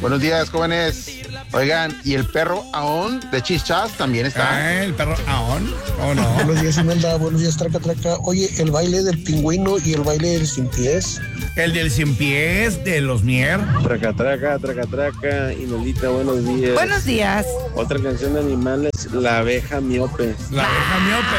Buenos días, jóvenes. Oigan, y el perro Aón de Chichas también está. El perro Aón, ¿o no? Buenos días, Imelda. Buenos días, Traca Traca. Oye, el baile del pingüino y el baile del sin pies. El del cien pies, de los Mier. Traca, traca, traca, traca. Imelita, buenos días. Buenos días. Otra canción de animales, La abeja miope. La abeja miope.